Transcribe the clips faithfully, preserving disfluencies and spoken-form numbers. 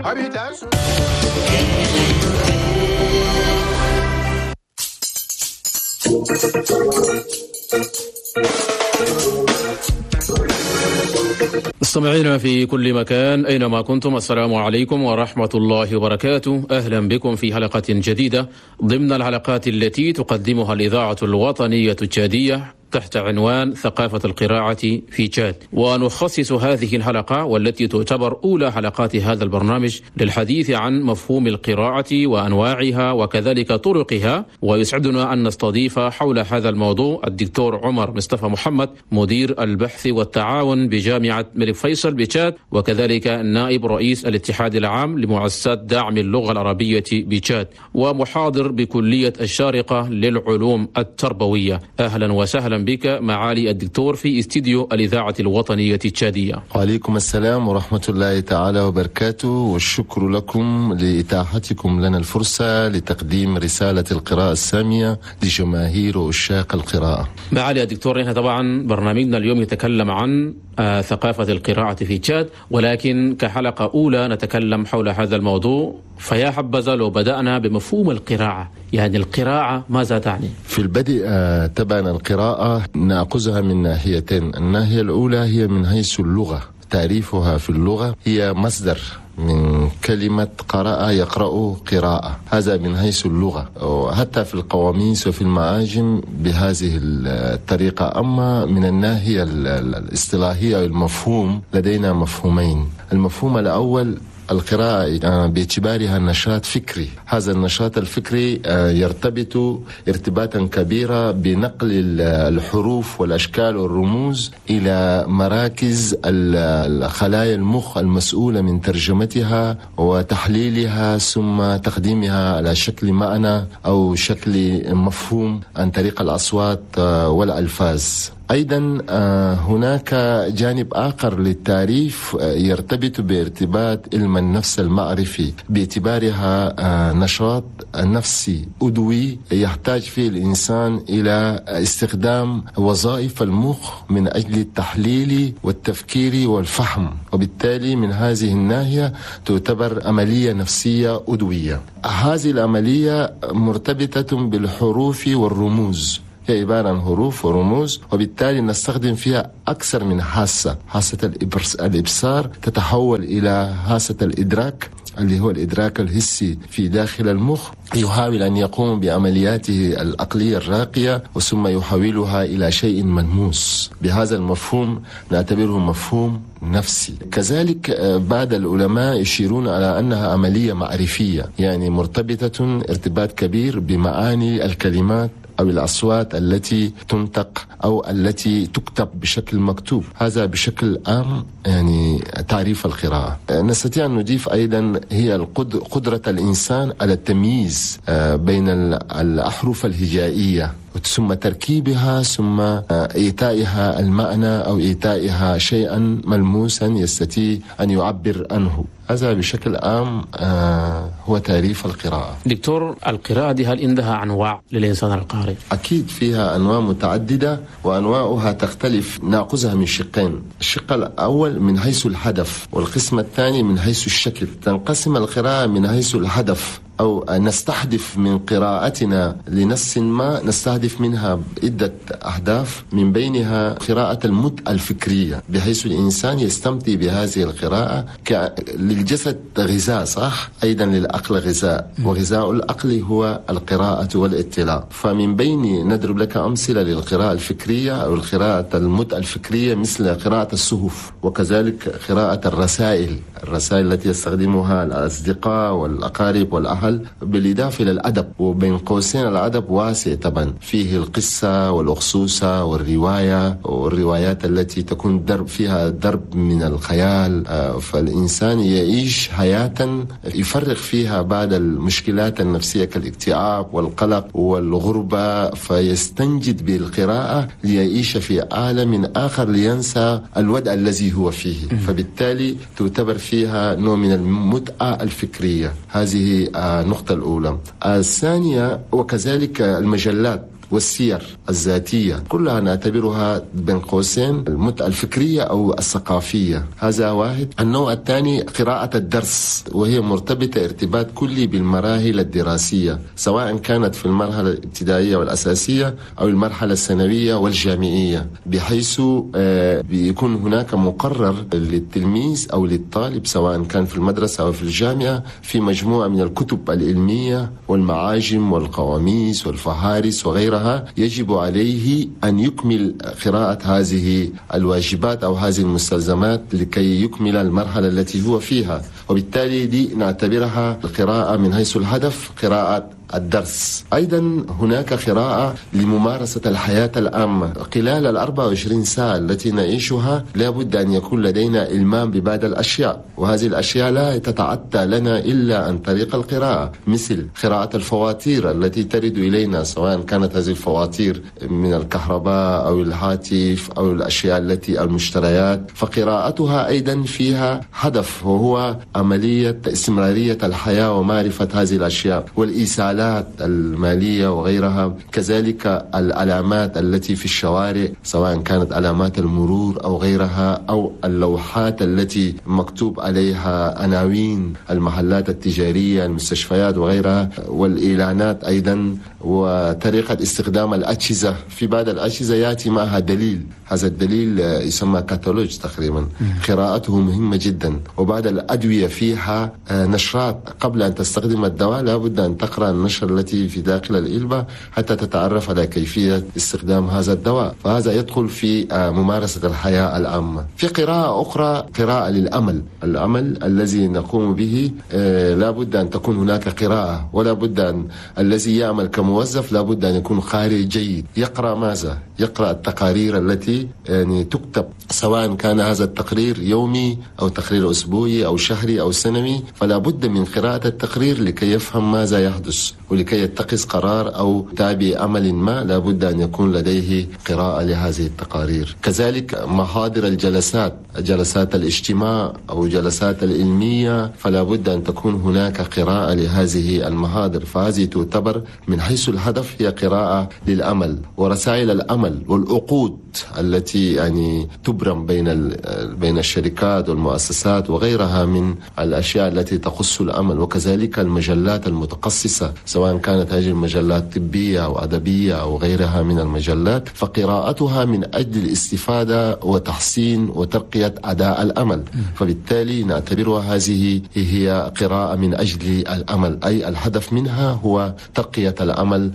مستمعينا في كل مكان أينما كنتم، السلام عليكم ورحمة الله وبركاته. أهلا بكم في حلقة جديدة ضمن الحلقات التي تقدمها الإذاعة الوطنية التشادية تحت عنوان ثقافة القراءة في تشاد، ونخصص هذه الحلقة والتي تعتبر أولى حلقات هذا البرنامج للحديث عن مفهوم القراءة وأنواعها وكذلك طرقها. ويسعدنا أن نستضيف حول هذا الموضوع الدكتور عمر مصطفى محمد، مدير البحث والتعاون بجامعة الملك فيصل بتشاد، وكذلك نائب رئيس الاتحاد العام لمؤسسات دعم اللغة العربية بتشاد، ومحاضر بكلية الشارقة للعلوم التربوية. أهلا وسهلا بك معالي الدكتور في استديو الإذاعة الوطنية التشادية. وعليكم السلام ورحمة الله تعالى وبركاته، والشكر لكم لإتاحتكم لنا الفرصة لتقديم رسالة القراءة السامية لجماهير وعشاق القراءة. معالي الدكتور، نحن طبعا برنامجنا اليوم يتكلم عن آه ثقافة القراءة في تشاد، ولكن كحلقة أولى نتكلم حول هذا الموضوع. فيا حبذا لو بدأنا بمفهوم القراءة، يعني القراءة ماذا تعني؟ في البدء تبعا القراءة نأخذها من ناحيتين. الناحية الأولى هي من حيث اللغة، تعريفها في اللغة هي مصدر من كلمة قرأ يقرأ قراءة، هذا من حيث اللغة، وحتى في القواميس وفي المعاجم بهذه الطريقة. أما من الناحية الاصطلاحية المفهوم لدينا مفهومين. المفهوم الأول القراءة باعتبارها نشاط فكري، هذا النشاط الفكري يرتبط ارتباطا كبيرا بنقل الحروف والأشكال والرموز إلى مراكز خلايا المخ المسؤولة من ترجمتها وتحليلها ثم تقديمها على شكل معنى أو شكل مفهوم عن طريق الأصوات والألفاظ. أيضا هناك جانب آخر للتعريف يرتبط بارتباط علم النفس المعرفي باعتبارها نشاط نفسي أدوي يحتاج فيه الإنسان إلى استخدام وظائف المخ من أجل التحليل والتفكير والفهم، وبالتالي من هذه الناحية تعتبر عملية نفسية أدوية. هذه العملية مرتبطة بالحروف والرموز، هي عبارة عن حروف ورموز، وبالتالي نستخدم فيها أكثر من حاسة. حاسة الإبصار تتحول إلى حاسة الإدراك اللي هو الإدراك الحسي في داخل المخ، يحاول أن يقوم بعملياته العقلية الراقية وثم يحولها إلى شيء ملموس. بهذا المفهوم نعتبره مفهوم نفسي. كذلك بعض العلماء يشيرون على أنها عملية معرفية، يعني مرتبطة ارتباط كبير بمعاني الكلمات أو الأصوات التي تنطق أو التي تكتب بشكل مكتوب. هذا بشكل عام يعني تعريف القراءة. نستطيع أن نضيف أيضا هي قدرة الإنسان على التمييز بين الأحرف الهجائية ثم تركيبها ثم إيتائها المعنى أو إيتائها شيئا ملموسا يستطيع أن يعبر عنه. هذا بشكل عام هو تعريف القراءة. دكتور، القراءة دي هل عندها أنواع للإنسان القارئ؟ أكيد فيها أنواع متعددة، وأنواعها تختلف. نأخذها من شقين. الشق الأول من حيث الهدف، والقسم الثاني من حيث الشكل. تنقسم القراءة من حيث الهدف، أو نستهدف من قراءتنا لنص ما نستهدف منها عدة أهداف، من بينها قراءة المتعة الفكرية، بحيث الإنسان يستمتع بهذه القراءة. للجسد غذاء صح، أيضا للعقل غذاء، وغذاء العقل هو القراءة والاطلاع. فمن بين نضرب لك أمثلة للقراءة الفكرية أو القراءة المتعة الفكرية مثل قراءة الصحف، وكذلك قراءة الرسائل الرسائل التي يستخدمها الأصدقاء والأقارب والأهل، بالإضافة إلى الأدب. وبين قوسين الأدب واسع طبعا، فيه القصة والأخصوصة والرواية والروايات التي تكون درب فيها درب من الخيال. فالإنسان يعيش حياة يفرغ فيها بعض المشكلات النفسية كالاكتئاب والقلق والغربة، فيستنجد بالقراءة ليعيش في عالم آخر لينسى الوضع الذي هو فيه. فبالتالي تعتبر فيها نوع من المتعة الفكرية. هذه النقطة الأولى. الثانية وكذلك المجلات والسير الذاتية، كلها نعتبرها بين قوسين المتعة الفكرية أو الثقافية. هذا واحد. النوع الثاني قراءة الدرس، وهي مرتبطة ارتباط كلي بالمراحل الدراسية، سواء كانت في المرحلة الابتدائية والأساسية أو المرحلة الثانوية والجامعية، بحيث بيكون هناك مقرر للتلميذ أو للطالب سواء كان في المدرسة أو في الجامعة في مجموعة من الكتب العلمية والمعاجم والقواميس والفهارس وغيرها، يجب عليه أن يكمل قراءة هذه الواجبات أو هذه المستلزمات لكي يكمل المرحلة التي هو فيها. وبالتالي دي نعتبرها القراءة من حيث الهدف قراءة الدرس. أيضا هناك قراءة لممارسة الحياة العامة. خلال الأربع وعشرين ساعة التي نعيشها لابد أن يكون لدينا إلمام ببعض الأشياء، وهذه الأشياء لا تتعدى لنا إلا عن طريق القراءة، مثل قراءة الفواتير التي ترد إلينا، سواء كانت هذه الفواتير من الكهرباء أو الهاتف أو الأشياء التي المشتريات، فقراءتها أيضا فيها هدف، وهو عملية استمرارية الحياة ومعرفة هذه الأشياء والإيصالات المالية وغيرها. كذلك العلامات التي في الشوارع، سواء كانت علامات المرور أو غيرها، أو اللوحات التي مكتوب عليها عناوين المحلات التجارية المستشفيات وغيرها، والإعلانات أيضا، وطريقة استخدام الأجهزة. في بعض الأجهزة يأتي معها دليل، هذا الدليل يسمى كتالوج تقريبا، قراءته مهمة جدا. وبعد الأدوية فيها نشرات، قبل أن تستخدم الدواء لابد أن تقرأ النشر التي في داخل العلبة حتى تتعرف على كيفية استخدام هذا الدواء، فهذا يدخل في ممارسة الحياة العامة. في قراءة أخرى قراءة للعمل، العمل الذي نقوم به لابد أن تكون هناك قراءة، ولا بد أن الذي يعمل كموظف لابد أن يكون قارئ جيد. يقرأ ماذا؟ يقرأ التقارير التي يعني تكتب، سواء كان هذا التقرير يومي أو تقرير أسبوعي أو شهري أو سنوي، فلا بد من قراءة التقرير لكي يفهم ماذا يحدث، ولكي يتخذ قرار أو تابع عمل ما لا بد أن يكون لديه قراءة لهذه التقارير. كذلك محاضر الجلسات، جلسات الاجتماع أو جلسات العلمية، فلا بد أن تكون هناك قراءة لهذه المحاضر، فهذه تعتبر من حيث الهدف هي قراءة للعمل. ورسائل العمل والعقود التي يعني تبرم بين بين الشركات والمؤسسات وغيرها من الأشياء التي تخص العمل، وكذلك المجلات المتخصصة، سواء كانت هذه المجلات طبية أو أدبية أو غيرها من المجلات، فقراءتها من أجل الاستفادة وتحسين وترقية أداء العمل. فبالتالي نعتبرها هذه هي قراءة من أجل العمل، أي الهدف منها هو ترقية العمل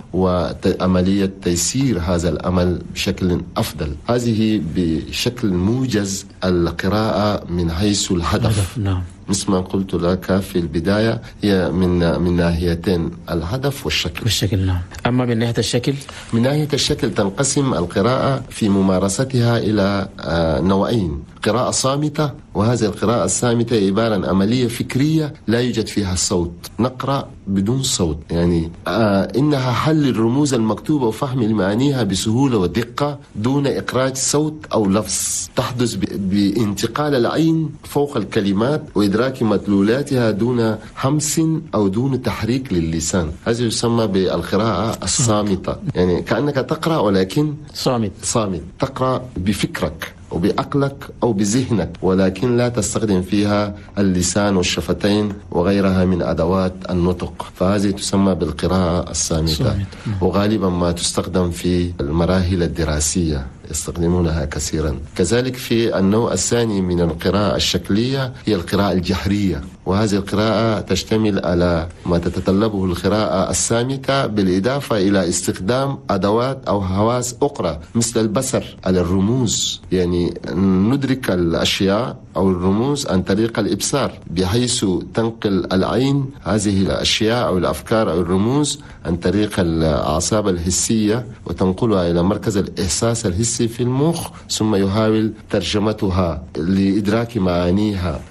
وعملية تيسير هذا العمل بشكل أفضل. هذه بشكل موجز القراءة من حيث الهدف. نعم. مثل ما قلت لك في البداية، هي من من ناحيتين، الهدف والشكل. والشكل نعم. أما من ناحية الشكل؟ من ناحية الشكل تنقسم القراءة في ممارستها إلى نوعين: قراءة صامتة، وهذه القراءة الصامتة عبارة عن عملية فكرية لا يوجد فيها الصوت، نقرأ بدون صوت، يعني آه إنها حل الرموز المكتوبة وفهم معانيها بسهولة ودقة دون إخراج صوت أو لفظ، تحدث بانتقال العين فوق الكلمات وإدراك مدلولاتها دون همس أو دون تحريك للسان. هذا يسمى بالقراءة الصامتة، يعني كأنك تقرأ ولكن صامت صامت، تقرأ بفكرك وبعقلك أو بذهنك، ولكن لا تستخدم فيها اللسان والشفتين وغيرها من أدوات النطق، فهذه تسمى بالقراءة الصامتة. وغالبا ما تستخدم في المراحل الدراسية، يستخدمونها كثيرا. كذلك في النوع الثاني من القراءة الشكلية هي القراءة الجهرية، وهذه القراءة تشتمل على ما تتطلبه القراءة الصامتة بالإضافة إلى استخدام أدوات أو حواس أخرى مثل البصر على الرموز، يعني ندرك الأشياء أو الرموز عن طريق الإبصار، بحيث تنقل العين هذه الأشياء أو الأفكار أو الرموز عن طريق الأعصاب الحسية وتنقلها إلى مركز الإحساس الحسي في المخ، ثم يحاول ترجمتها لإدراك معانيها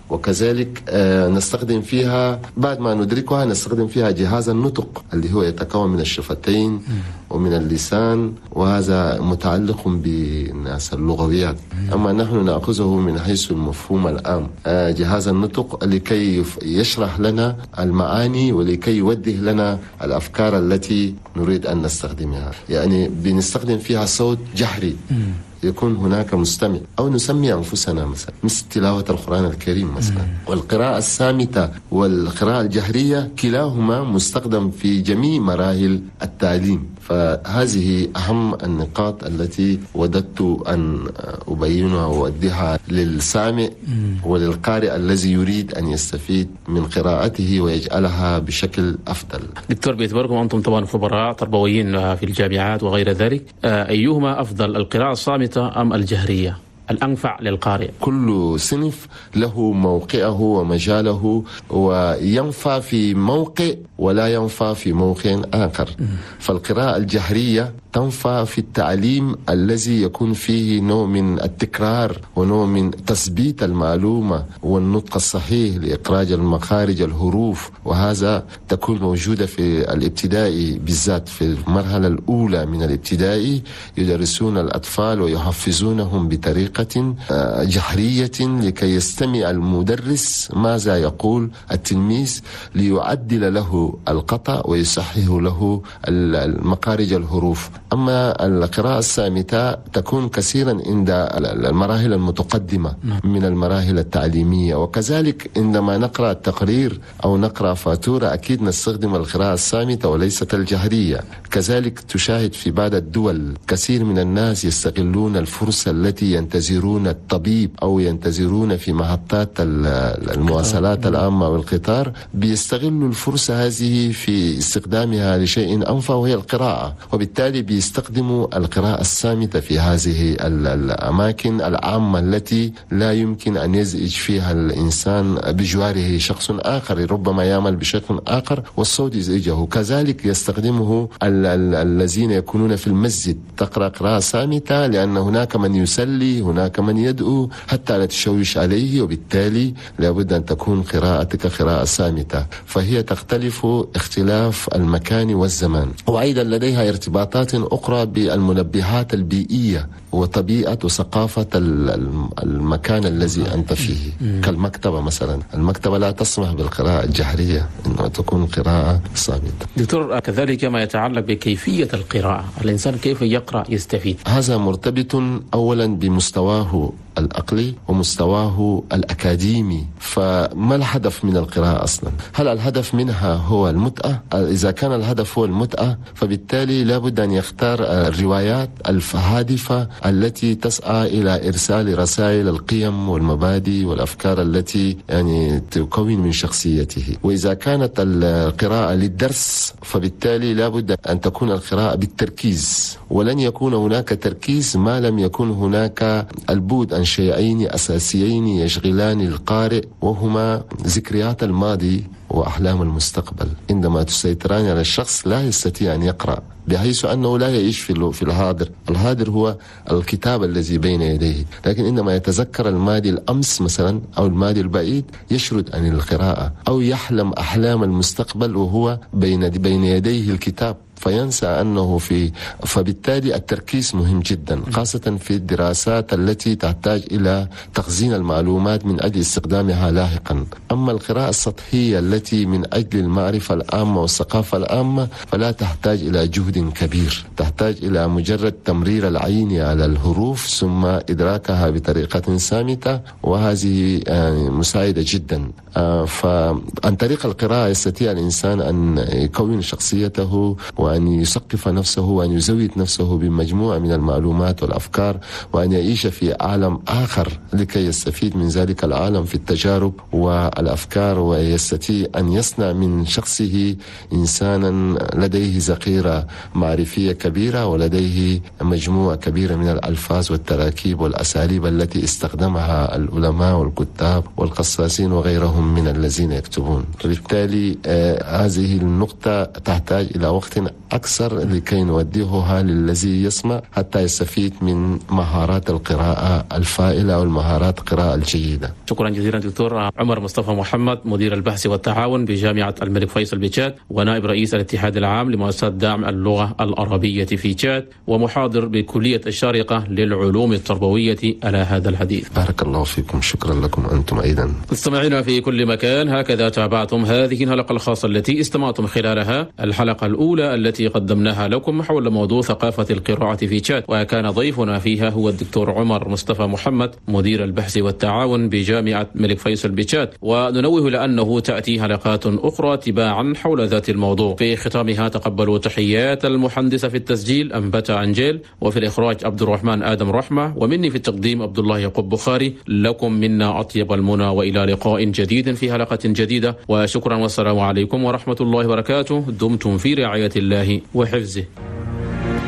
وكذلك نستخدم فيها بعد ما ندركها نستخدم فيها جهاز النطق اللي هو يتكون من الشفتين ومن اللسان، وهذا متعلق بالناس اللغويات. أما نحن نأخذه من حيث المفهوم العام، جهاز النطق لكي يشرح لنا المعاني ولكي يوجه لنا الأفكار التي نريد أن نستخدمها. يعني بنستخدم فيها صوت جهري يكون هناك مستمع، أو نسمي أنفسنا مثلا مثل تلاوة القرآن الكريم مثلا. والقراءة الصامتة والقراءة الجهرية كلاهما مستخدم في جميع مراحل التعليم. فهذه أهم النقاط التي وددت أن أبينها وأوضحها للسامع وللقارئ الذي يريد أن يستفيد من قراءته ويجعلها بشكل أفضل. دكتور، باعتباركم أنتم طبعا خبراء تربويين في الجامعات وغير ذلك، أيهما أفضل، القراءة الصامتة أم الجهرية الأنفع للقارئ؟ كل صنف له موقعه ومجاله، وينفع في موقع ولا ينفع في موقع آخر. فالقراءة الجهرية تنفع في التعليم الذي يكون فيه نوع من التكرار ونوع من تثبيت المعلومة والنطق الصحيح لإخراج المخارج الحروف، وهذا تكون موجودة في الابتدائي بالذات. في المرحلة الأولى من الابتدائي يدرسون الأطفال ويحفزونهم بطريقة جهرية لكي يستمع المدرس ماذا يقول التلميذ ليعدل له الخطأ ويصحح له المخارج الحروف. أما القراءة الصامتة تكون كثيرا عند المراحل المتقدمة من المراحل التعليمية، وكذلك عندما نقرأ التقرير أو نقرأ فاتورة أكيد نستخدم القراءة الصامتة وليست الجهرية. كذلك تشاهد في بعض الدول كثير من الناس يستغلون الفرصة التي ينتظرون الطبيب أو ينتظرون في محطات المواصلات العامة والقطار، بيستغلوا الفرصة هذه في استخدامها لشيء أنفع وهي القراءة، وبالتالي بيستخدموا القراءة الصامتة في هذه الأماكن العامة التي لا يمكن أن يزعج فيها الإنسان بجواره شخص آخر ربما يعمل بشكل آخر والصوت يزعجه. كذلك يستخدمه الذين يكونون في المسجد، تقرأ قراءة صامتة لأن هناك من يسلي، هناك من يدعو حتى لا تشوش عليه، وبالتالي لابد أن تكون قراءتك قراءة صامتة. فهي تختلف اختلاف المكان والزمان، وأيضا لديها ارتباطات أخرى بالمنبهات البيئية وطبيعة وثقافة المكان الذي أنت فيه. كالمكتبة مثلا، المكتبة لا تسمح بالقراءة الجهرية، إنها تكون قراءة صامتة. دكتور، كذلك ما يتعلق بكيفية القراءة، الإنسان كيف يقرأ يستفيد؟ هذا مرتبط أولا بمستواه العقلي ومستواه الأكاديمي. فما الهدف من القراءة أصلا؟ هل الهدف منها هو المتعة؟ إذا كان الهدف هو المتعة فبالتالي لابد أن يختار الروايات الهادفة التي تسعى إلى إرسال رسائل القيم والمبادئ والأفكار التي يعني تكون من شخصيته. وإذا كانت القراءة للدرس فبالتالي لابد أن تكون القراءة بالتركيز، ولن يكون هناك تركيز ما لم يكن هناك البعد عن شيئين أساسيين يشغلان القارئ، وهما ذكريات الماضي وأحلام المستقبل. عندما تسيطران على الشخص لا يستطيع أن يقرأ، بحيث أنه لا يعيش في في الحاضر. الحاضر هو الكتاب الذي بين يديه، لكن عندما يتذكر الماضي الأمس مثلا أو الماضي البعيد يشرد عن القراءة، أو يحلم أحلام المستقبل وهو بين بين يديه الكتاب فينسى أنه في. فبالتالي التركيز مهم جدا، خاصة في الدراسات التي تحتاج إلى تخزين المعلومات من أجل استخدامها لاحقا. أما القراءة السطحية التي من أجل المعرفة العامة والثقافة العامة فلا تحتاج إلى جهد كبير، تحتاج إلى مجرد تمرير العين على الحروف ثم إدراكها بطريقة صامتة، وهذه مساعدة جدا. فعن طريق القراءة يستطيع الإنسان أن يكون شخصيته وأن يثقف نفسه وأن يزود نفسه بمجموعة من المعلومات والأفكار، وأن يعيش في عالم آخر لكي يستفيد من ذلك العالم في التجارب والأفكار، ويستطيع أن يصنع من شخصه إنسانا لديه ذخيرة معرفية كبيرة ولديه مجموعة كبيرة من الألفاظ والتراكيب والأساليب التي استخدمها العلماء والكتاب والقصاصين وغيرهم من الذين يكتبون. وبالتالي آه هذه النقطة تحتاج إلى وقت أكثر لكي نوديها للذي يسمع حتى يستفيد من مهارات القراءة الفائلة والمهارات القراءة الجيدة. شكرا جزيلا دكتور عمر مصطفى محمد، مدير البحث والتعاون بجامعة الملك فيصل بتشاد، ونائب رئيس الاتحاد العام لمؤسسة دعم اللغة العربية في تشاد، ومحاضر بكلية الشارقة للعلوم التربوية على هذا الحديث. بارك الله فيكم، شكرا لكم أنتم أيضا. مستمعينا في كل مكان، هكذا تابعتم هذه الحلقة الخاصة التي استمعتم خلالها الحلقة الأولى التي قدمناها لكم حول موضوع ثقافة القراءة في تشاد، وكان ضيفنا فيها هو الدكتور عمر مصطفى محمد، مدير البحث والتعاون بجامعة الملك فيصل بتشاد. وننوه لأنه تأتي حلقات أخرى تباعا حول ذات الموضوع. في ختامها تقبلوا تحيات المهندسة في التسجيل أنبتا أنجيل، وفي الإخراج عبد الرحمن آدم رحمة، ومني في التقديم عبد الله يعقوب بخاري. لكم منا أطيب المنى، وإلى لقاء جديد في حلقة جديدة، وشكرا والسلام عليكم ورحمة الله وبركاته. دمتم في رعاية الله وحفظه.